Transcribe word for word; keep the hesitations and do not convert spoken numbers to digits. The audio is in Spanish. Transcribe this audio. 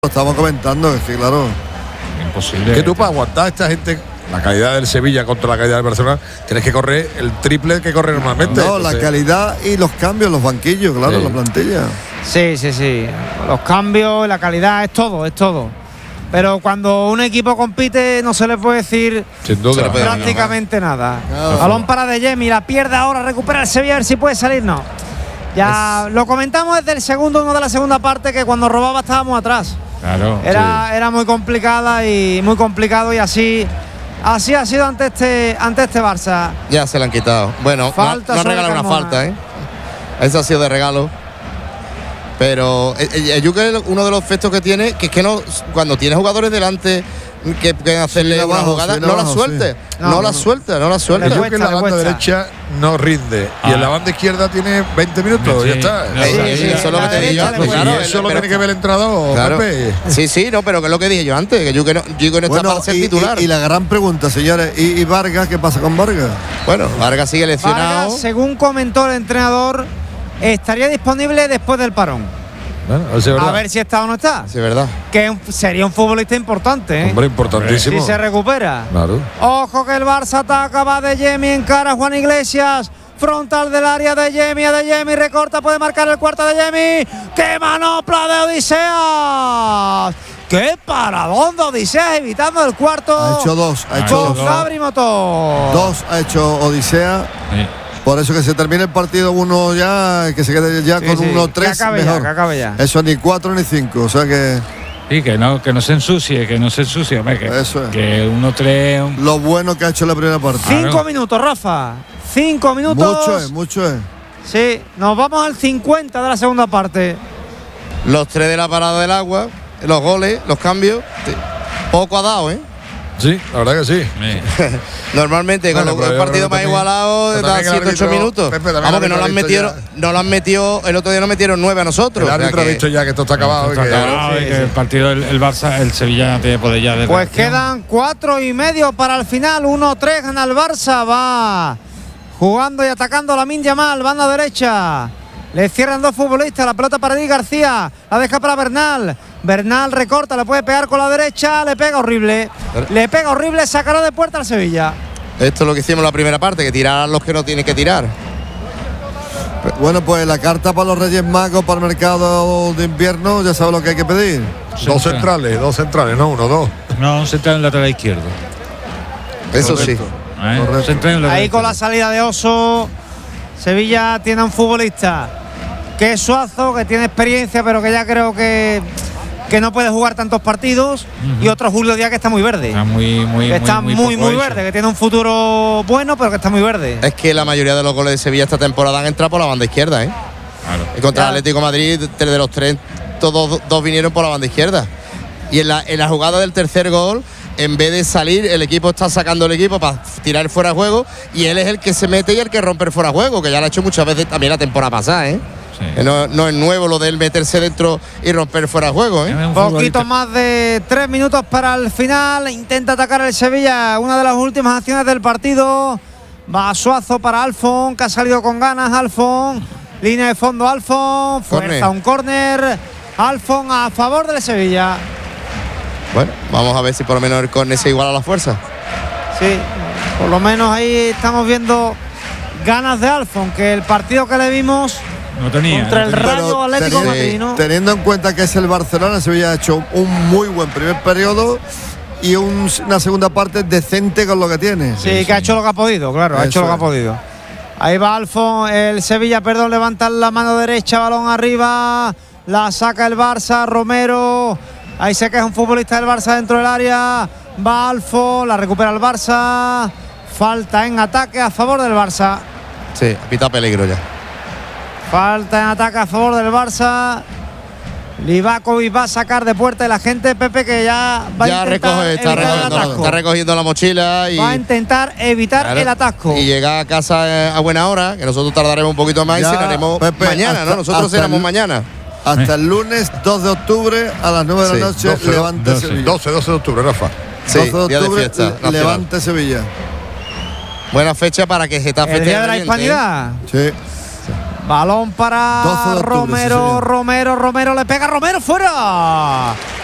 Lo estamos comentando, es que claro. Imposible. Que tú para aguantar a esta gente, la calidad del Sevilla contra la calidad del Barcelona, tienes que correr el triple que corre normalmente. No, Entonces, la calidad y los cambios, los banquillos, claro, Sí. la plantilla. Sí, sí, sí. Los cambios, la calidad, es todo, es todo. Pero cuando un equipo compite no se le puede decir sin duda. puede- prácticamente nada. Claro. Balón para De Jemi, la pierde ahora, recupera el Sevilla, a ver si puede salir, no. Ya lo comentamos desde el segundo uno de la segunda parte, que cuando robaba estábamos atrás. Claro. Era, era muy complicada y muy complicado y así, así ha sido ante este, ante este Barça. Ya se la han quitado. Bueno, Falta no, no han sobre regalado una Carmona. falta, ¿eh? Eso ha sido de regalo. Pero eh, eh, yo creo que uno de los efectos que tiene, que es que no, cuando tienes jugadores delante que pueden hacerle Sí, una abajo, jugada, sí, no la abajo, suelte. sí. No, No, la no. suelta, no la Le suelta. Yo cuesta, que en la le banda cuesta. derecha no rinde. Y Ah. en la banda izquierda tiene veinte minutos, Sí, ya está. no, Eh, Sí, eh, sí, eso es lo la que te derecha digo. le pues cuesta. claro, y eso lo pero- tiene que ver el entrenador, Claro. Pepe. Sí, sí, no, pero que es lo que dije yo antes, que yo que no, yo que no está Bueno, para ser y, titular. y- y la gran pregunta, señores, ¿y, y Vargas? ¿Qué pasa con Vargas? Bueno, Vargas sigue lesionado. Vargas, según comentó el entrenador, estaría disponible después del parón. Bueno, eso es verdad. A ver si está o no está. Sí, verdad. Que un- sería un futbolista importante, ¿eh? Hombre, importantísimo. Si se recupera. Claro. Ojo que el Barça ataca, va De Jemi, encara a Juan Iglesias. Frontal del área de Jemi, a De Jemi, recorta, puede marcar el cuarto de Jemi. ¡Qué manopla de Odiseas! ¡Qué paradón de Odiseas evitando el cuarto! Ha hecho dos, ha Ah, hecho Con dos. Gabri Motor. Dos ha hecho Odisea. Sí. Por eso que se termine el partido uno ya, que se quede ya Sí, con sí, uno que tres acabe ya, mejor. que acabe ya. Eso ni cuatro ni cinco, o sea que Sí, que no, que no se ensucie, que no se ensucie, hombre, que, Eso es. que uno tres. un- lo bueno que ha hecho en la primera parte. Cinco Claro. minutos, Rafa. Cinco minutos. Mucho es, mucho es. Sí, nos vamos al cincuenta de la segunda parte. Los tres de la parada del agua, los goles, los cambios. sí. Poco ha dado, ¿eh? Sí, la verdad que sí. Eh, Normalmente Bueno, con pero los yo partidos creo más que igualados también- da también el siete ocho árbitro- minutos. Pepe, también Vamos, el que no lo han árbitro ha metido, dicho no lo han metido, el otro día nos metieron nueve a nosotros. El o sea árbitro ha que- dicho ya que esto está acabado. y está que- acabado y que el partido, el, el Barça, el Sevilla no tiene poder ya de Pues reacción. quedan cuatro y medio para el final. uno tres gana el Barça. Va jugando y atacando Lamine Yamal, banda derecha. Le cierran dos futbolistas. La pelota para Di García. La deja para Bernal. Bernal recorta, le puede pegar con la derecha. Le pega horrible. Le pega horrible. Sacará de puerta al Sevilla. Esto es lo que hicimos en la primera parte, que tirar a los que no tienen que tirar. Bueno, pues la carta para los Reyes Magos para el mercado de invierno, ya sabes lo que hay que pedir. Dos centrales, dos centrales, no uno, dos. No, se entra en el lateral izquierdo. Eso sí. ¿eh? Correcto. Se entra en el lateral Ahí con la izquierdo. salida de Oso, Sevilla tiene a un futbolista que es Suazo, que tiene experiencia, pero que ya creo que, que no puede jugar tantos partidos. Y otro Julio Díaz que está muy verde. Está muy, muy, que está muy, muy, poco hecho. verde, que tiene un futuro bueno, pero que está muy verde. Es que la mayoría de los goles de Sevilla esta temporada han entrado por la banda izquierda, ¿eh? Claro. Y contra Ya. el Atlético de Madrid, tres de los tres, todos dos vinieron por la banda izquierda. Y en la, en la jugada del tercer gol, en vez de salir, el equipo está sacando el equipo para tirar fuera de juego. Y él es el que se mete y el que rompe el fuera de juego, que ya lo ha hecho muchas veces también la temporada pasada, ¿eh? Sí. Que no, no es nuevo lo de él meterse dentro y romper fuera de juego, ¿eh? Es un Poquito futbolista- más de tres minutos para el final. Intenta atacar el Sevilla. Una de las últimas acciones del partido. Va Suazo para Alfon, que ha salido con ganas. Alfon. Línea de fondo Alfon. Fuerza Córner. un córner. Alfon a favor del Sevilla. Bueno, vamos a ver si por lo menos el córner se iguala a la fuerza. Sí, por lo menos ahí estamos viendo ganas de Alfon, que el partido que le vimos No tenía. contra el no tenía. Rayo Atlético de teni- Madrid, ¿no? teniendo en cuenta que es el Barcelona, Sevilla ha hecho un muy buen primer periodo y un- una segunda parte decente con lo que tiene. Sí, Sí, que sí. ha hecho lo que ha podido, claro, ha Eso hecho lo que ha es. podido. Ahí va Alfon, el Sevilla, perdón, levanta la mano derecha, balón arriba, la saca el Barça, Romero, ahí se queda un futbolista del Barça dentro del área, va Alfon, la recupera el Barça, falta en ataque a favor del Barça, Sí, pita peligro ya. falta en ataque a favor del Barça. Livakovic va a sacar de puerta y la gente, Pepe, que ya va Ya a intentar recoge, está evitar el recogiendo, la, atasco. está recogiendo la mochila y. Va a intentar evitar Claro, el atasco. Y llega a casa eh, a buena hora, que nosotros tardaremos un poquito más Ya, y cenaremos Pepe, mañana, hasta- ¿no? Nosotros hasta cenamos el- mañana. Hasta el lunes dos de octubre a las nueve de la Sí, noche, doce, Levante doce, Sevilla. doce, doce de octubre, Rafa. Sí, doce de día de octubre, fiesta nacional. Levante Sevilla. Buena fecha para que Getafe El esté día de la pendiente, ¿eh? hispanidad. Sí. Balón para doce de octubre, sí, Romero, señor. Romero, Romero, le pega Romero fuera.